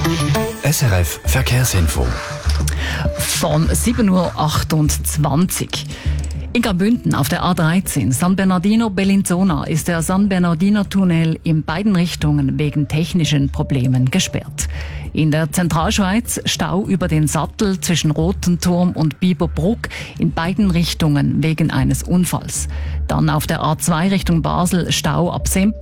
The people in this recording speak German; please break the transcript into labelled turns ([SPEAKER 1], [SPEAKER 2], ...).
[SPEAKER 1] SRF Verkehrsinfo.
[SPEAKER 2] Von 7:28 Uhr. In Graubünden auf der A13 San Bernardino-Bellinzona ist der San Bernardino-Tunnel in beiden Richtungen wegen technischen Problemen gesperrt. In der Zentralschweiz Stau über den Sattel zwischen Rotenturm und Biberbruck in beiden Richtungen wegen eines Unfalls. Dann auf der A2 Richtung Basel Stau ab Semp